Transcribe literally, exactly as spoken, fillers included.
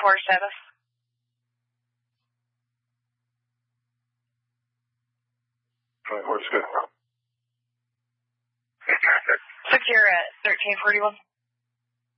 four status. twenty-four is good. Secure at thirteen forty-one.